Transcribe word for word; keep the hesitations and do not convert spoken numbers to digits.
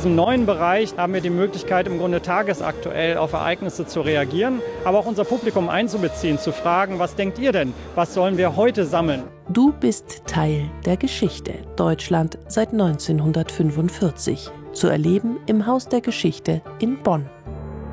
diesem neuen Bereich haben wir die Möglichkeit, im Grunde tagesaktuell auf Ereignisse zu reagieren, aber auch unser Publikum einzubeziehen, zu fragen, was denkt ihr denn? Was sollen wir heute sammeln? Du bist Teil der Geschichte. Deutschland seit neunzehnhundertfünfundvierzig. Zu erleben im Haus der Geschichte in Bonn.